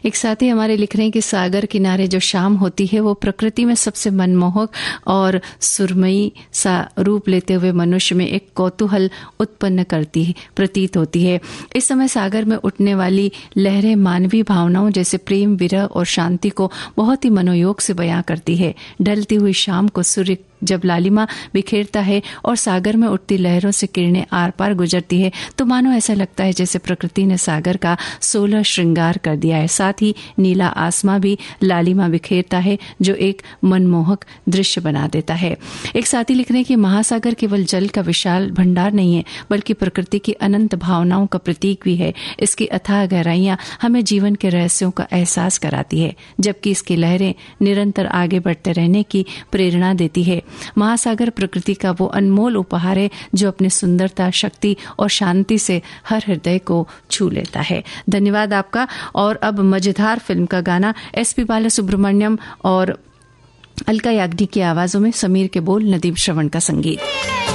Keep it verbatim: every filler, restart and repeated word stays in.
एक साथी हमारे लिख रहे हैं कि सागर किनारे जो शाम होती है वो प्रकृति में सबसे मनमोहक और सुरमई सा रूप लेते हुए मनुष्य में एक कौतूहल उत्पन्न करती है प्रतीत होती है। इस समय सागर में उठने वाली लहरें मानवीय भावनाओं जैसे प्रेम, विरह और शांति को बहुत ही मनोयोग से बयां करती है। ढलती हुई शाम को सूर्य जब लालिमा बिखेरता है और सागर में उठती लहरों से किरणें आर पार गुजरती है तो मानो ऐसा लगता है जैसे प्रकृति ने सागर का सोलह श्रृंगार कर दिया है। साथ ही नीला आसमां भी लालिमा बिखेरता है जो एक मनमोहक दृश्य बना देता है। एक साथी लिख रहे हैं कि महासागर केवल जल का विशाल भंडार नहीं है बल्कि प्रकृति की अनंत भावनाओं का प्रतीक भी है। इसकी अथाह गहराइयां हमें जीवन के रहस्यों का एहसास कराती है जबकि इसकी लहरें निरंतर आगे बढ़ते रहने की प्रेरणा देती है। महासागर प्रकृति का वो अनमोल उपहार है जो अपनी सुंदरता, शक्ति और शांति से हर हृदय को छू लेता है। धन्यवाद आपका। और अब मजेदार फिल्म का गाना एस पी बालासुब्रमण्यम और अलका याग्निक की आवाजों में, समीर के बोल, नदीम श्रवण का संगीत।